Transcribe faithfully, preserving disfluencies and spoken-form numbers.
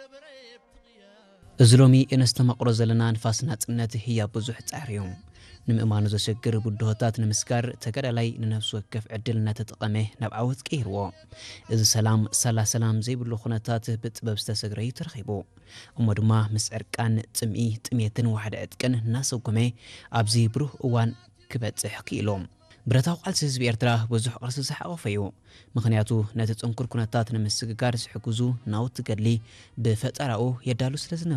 እዝሎሚ እንስተማቅሮ ዘለና ንፋስ ናጽነት ህያ ብዙሕ ጻዕርዮም ንምእማኑ ዘሸግር ቡድሆታት ንምስጋር ተገዳላይ ንነፍስ ወከፍ ዕድል ተጠቀመ ናብ ዓወት ቀይርዎ እዚ ሰላም ሰላ ሰላም ዘይብሉ ኩነታት ብጥበብ ዝተሰግረዩ ተረኺቡ እሞ ድማ ምስ ዕርቃን ጥምኢ ጥሜትን ዋሕደ ዕጥቅን እናሰጎመ ኣብዚ ብሩህ እዋን ክበጽሕ ክኢሎም ብረታው ቃልሲ ህዝቢ ኤርትራ ብዙሕ ቅርሲ ዝሓቆፈ እዩ ምክንያቱ ነቲ ጽንኩር ኩነታት ንምስግጋር ዝሕግዙ ናውቲ ገድሊ ብፈጠራኡ የዳሉ ስለዝነበሩ